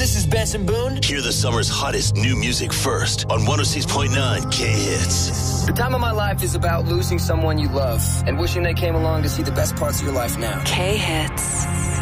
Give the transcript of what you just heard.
this is Benson Boone. Hear the summer's hottest new music first on 106.9 K-Hits. The time of my life is about losing someone you love and wishing they came along to see the best parts of your life now. K-Hits.